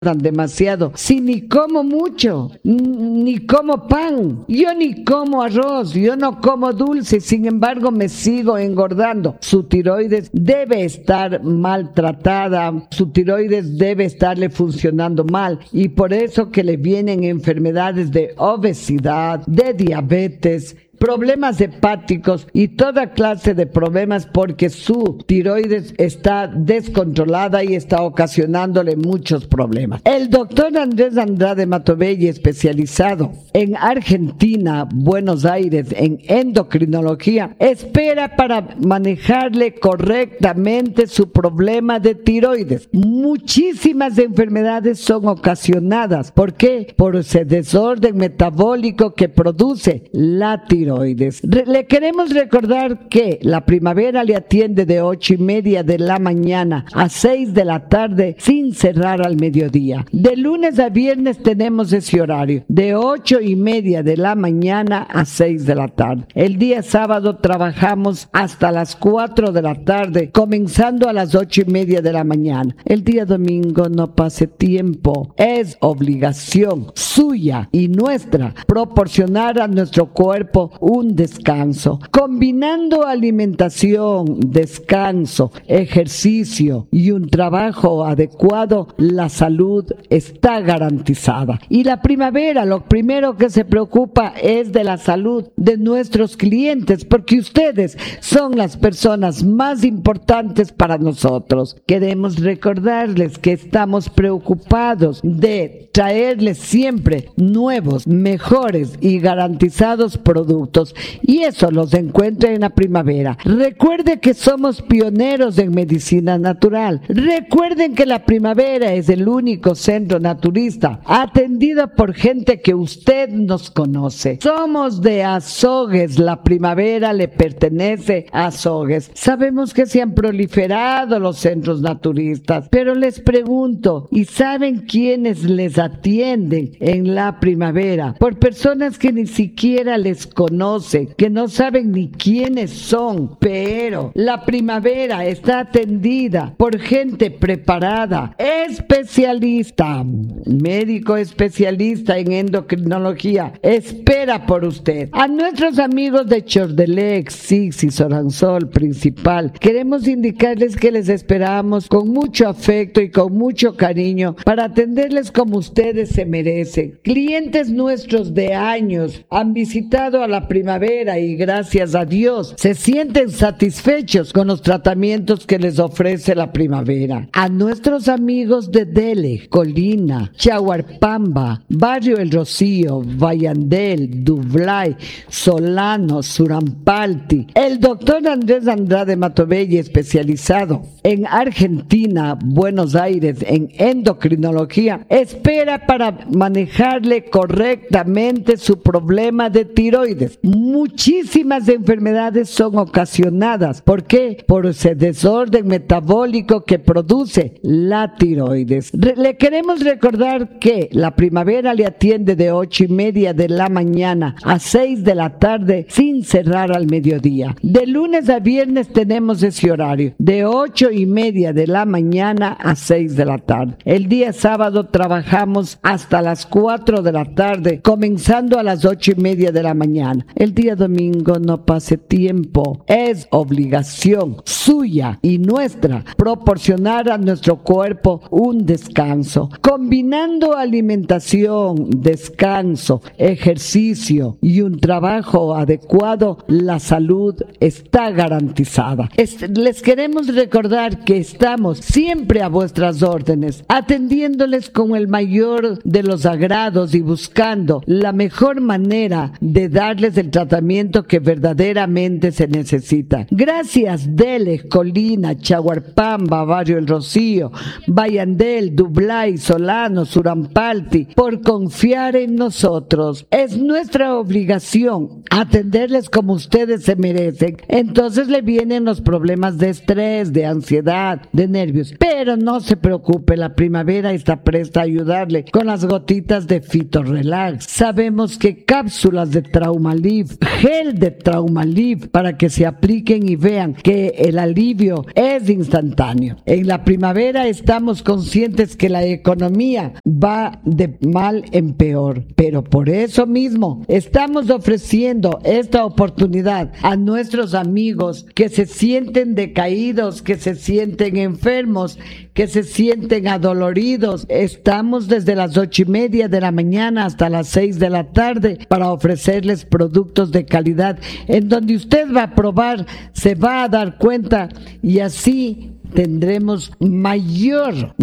demasiado. Si ni como mucho, ni como pan, yo ni como arroz, yo no como dulce, sin embargo me sigo engordando. Su tiroides debe estar maltratada, su tiroides debe estarle funcionando mal y por eso que le vienen enfermedades de obesidad, de diabetes, problemas hepáticos y toda clase de problemas porque su tiroides está descontrolada y está ocasionándole muchos problemas. El doctor Andrés Andrade Matobelli, especializado en Argentina, Buenos Aires, en endocrinología, espera para manejarle correctamente su problema de tiroides. Muchísimas enfermedades son ocasionadas. ¿Por qué? Por ese desorden metabólico que produce la tiroides. Le queremos recordar que la primavera le atiende de 8:30 de la mañana a 6 de la tarde sin cerrar al mediodía. De lunes a viernes tenemos ese horario, de 8:30 de la mañana a 6 de la tarde. El día sábado trabajamos hasta las 4 de la tarde, comenzando a las 8:30 de la mañana. El día domingo no pase tiempo, es obligación suya y nuestra proporcionar a nuestro cuerpo un descanso, combinando alimentación, descanso, ejercicio y un trabajo adecuado. La salud está garantizada. Y la primavera, lo primero que se preocupa es de la salud de nuestros clientes, porque ustedes son las personas más importantes para nosotros. Queremos recordarles que estamos preocupados de traerles siempre nuevos, mejores y garantizados productos, y eso los encuentra en la primavera. Recuerde que somos pioneros en medicina natural. Recuerden que la primavera es el único centro naturista atendido por gente que usted nos conoce. Somos de Azogues, la primavera le pertenece a Azogues. Sabemos que se han proliferado los centros naturistas, pero les pregunto, ¿y saben quiénes les atienden en la primavera? Por personas que ni siquiera les conocen, que no saben ni quiénes son, pero la primavera está atendida por gente preparada, especialista, médico especialista en endocrinología, espera por usted. A nuestros amigos de Chordelec, Six y Soransol Principal, queremos indicarles que les esperamos con mucho afecto y con mucho cariño para atenderles como ustedes se merecen. Clientes nuestros de años han visitado a la primavera y gracias a Dios se sienten satisfechos con los tratamientos que les ofrece la primavera. A nuestros amigos de Dele, Colina, Chahuarpamba, Barrio El Rocío, Vallandel, Dublay, Solano, Surampalti, el doctor Andrés Andrade Matobelli, especializado en Argentina, Buenos Aires, en endocrinología, espera para manejarle correctamente su problema de tiroides. Muchísimas enfermedades son ocasionadas. ¿Por qué? Por ese desorden metabólico que produce la tiroides. Le queremos recordar que la primavera le atiende de 8:30 de la mañana a 6 de la tarde sin cerrar al mediodía. De lunes a viernes tenemos ese horario, de 8:30 de la mañana a 6 de la tarde. El día sábado trabajamos hasta las 4 de la tarde, comenzando a las 8:30 de la mañana. El día domingo no pase tiempo, es obligación suya y nuestra proporcionar a nuestro cuerpo un descanso, combinando alimentación, descanso, ejercicio y un trabajo adecuado. La salud está garantizada. Les queremos recordar que estamos siempre a vuestras órdenes, atendiéndoles con el mayor de los agrados y buscando la mejor manera de darles el tratamiento que verdaderamente se necesita. Gracias Dele, Colina, Chahuarpamba, Barrio El Rocío, Vallandel, Dublay, Solano, Surampalti, por confiar en nosotros. Es nuestra obligación atenderles como ustedes se merecen. Entonces le vienen los problemas de estrés, de ansiedad, de nervios. Pero no se preocupe, la primavera está presta a ayudarle con las gotitas de Fitorelax. Sabemos que cápsulas de Traumalí Traumalif, gel de Traumalif, para que se apliquen y vean que el alivio es instantáneo. En la primavera estamos conscientes que la economía va de mal en peor, pero por eso mismo estamos ofreciendo esta oportunidad a nuestros amigos que se sienten decaídos, que se sienten enfermos, que se sienten adoloridos. Estamos desde las 8:30 de la mañana hasta las 6 de la tarde para ofrecerles productos de calidad en donde usted va a probar, se va a dar cuenta y así tendremos mayor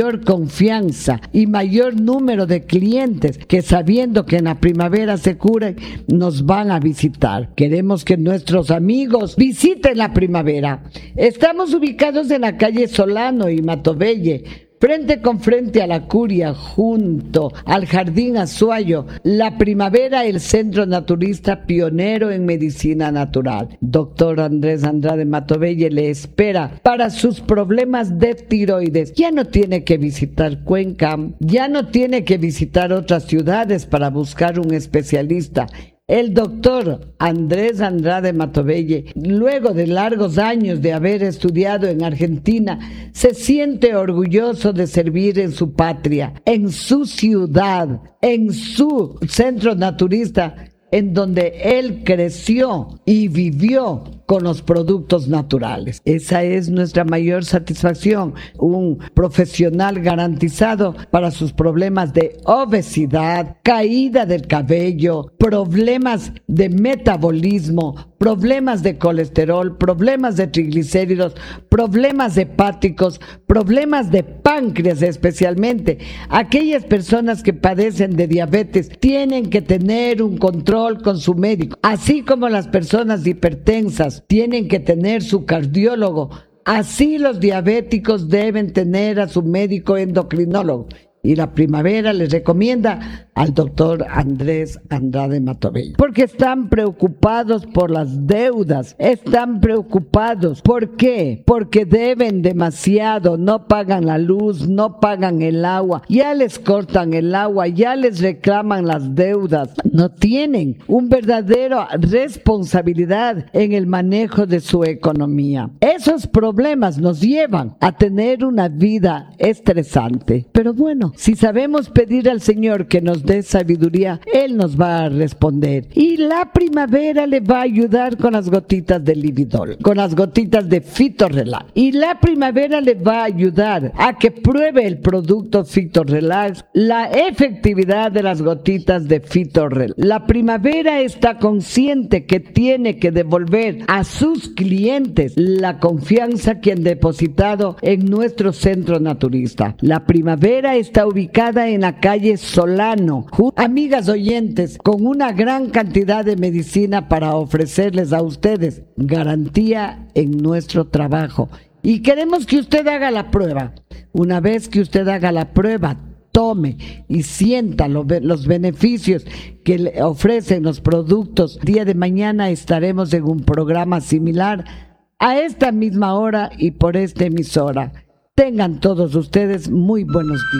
confianza y mayor número de clientes que, sabiendo que en la primavera se curan, nos van a visitar. Queremos que nuestros amigos visiten la primavera. Estamos ubicados en la calle Solano y Matobelle, frente con frente a la Curia, junto al Jardín Azuayo. La primavera, el centro naturista pionero en medicina natural. Doctor Andrés Andrade Matobelle le espera para sus problemas de tiroides. Ya no tiene que visitar Cuenca, ya no tiene que visitar otras ciudades para buscar un especialista. El doctor Andrés Andrade Matobelle, luego de largos años de haber estudiado en Argentina, se siente orgulloso de servir en su patria, en su ciudad, en su centro naturista, en donde él creció y vivió con los productos naturales. Esa es nuestra mayor satisfacción, un profesional garantizado para sus problemas de obesidad, caída del cabello, problemas de metabolismo, problemas de colesterol, problemas de triglicéridos, problemas hepáticos, problemas de páncreas especialmente. Aquellas personas que padecen de diabetes tienen que tener un control con su médico, así como las personas hipertensas tienen que tener su cardiólogo, así los diabéticos deben tener a su médico endocrinólogo. Y la primavera les recomienda al doctor Andrés Andrade Matobelle, porque están preocupados por las deudas, están preocupados. ¿Por qué? Porque deben demasiado, no pagan la luz, no pagan el agua, ya les cortan el agua, ya les reclaman las deudas, no tienen una verdadera responsabilidad en el manejo de su economía. Esos problemas nos llevan a tener una vida estresante, pero bueno, si sabemos pedir al Señor que nos dé sabiduría, Él nos va a responder. Y la primavera le va a ayudar con las gotitas de Lividol, con las gotitas de Fitorelax. Y la primavera le va a ayudar a que pruebe el producto Fitorelax, la efectividad de las gotitas de Fitorelax. La primavera está consciente que tiene que devolver a sus clientes la confianza que han depositado en nuestro centro naturista. La primavera está ubicada en la calle Solano. Amigas oyentes, con una gran cantidad de medicina para ofrecerles a ustedes, garantía en nuestro trabajo. Y queremos que usted haga la prueba. Una vez que usted haga la prueba, tome y sienta los beneficios que le ofrecen los productos. El día de mañana estaremos en un programa similar a esta misma hora y por esta emisora. Tengan todos ustedes muy buenos días.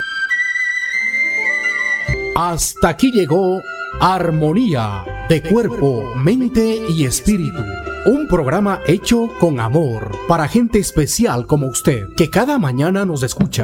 Hasta aquí llegó Armonía de Cuerpo, Mente y Espíritu. Un programa hecho con amor para gente especial como usted, que cada mañana nos escucha.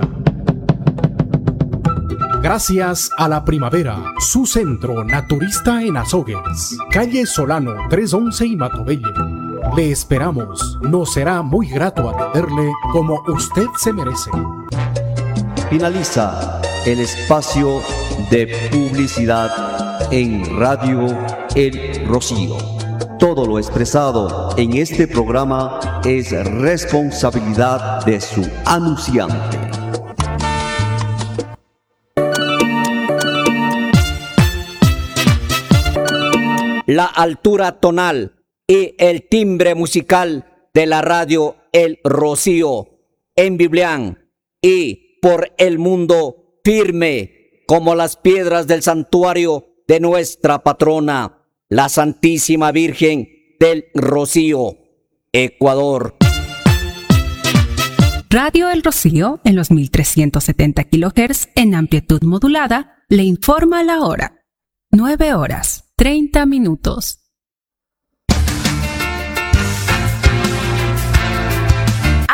Gracias a la primavera, su centro naturista en Azogues, calle Solano 311 y Matobelle. Le esperamos, nos será muy grato atenderle como usted se merece. Finaliza el espacio de publicidad en Radio El Rocío. Todo lo expresado en este programa es responsabilidad de su anunciante. La altura tonal y el timbre musical de la radio El Rocío en Biblián y por el mundo, firme como las piedras del santuario de nuestra patrona, la Santísima Virgen del Rocío, Ecuador. Radio El Rocío, en los 1370 kHz en amplitud modulada, le informa la hora. 9:30 min.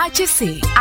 HC